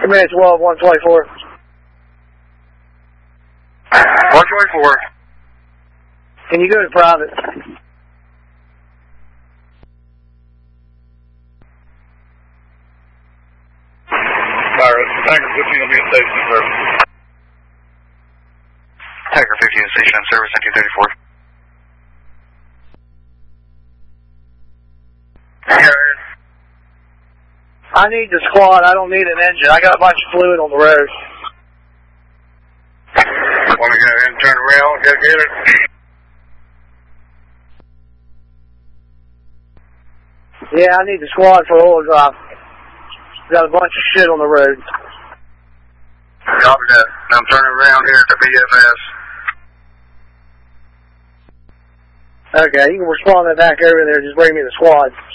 Command 12, 124. 124. Can you go to private? Tiger 15 will be in station in service. Tiger 15 in station in service, 1934. I need the squad. I don't need an engine. I got a bunch of fluid on the road. Want to go ahead and turn around, go get it? Yeah, I need the squad for oil drive. Got a bunch of shit on the road. Copy that. I'm turning around here to BFS. Okay, you can respond to that back over there. Just bring me the squad.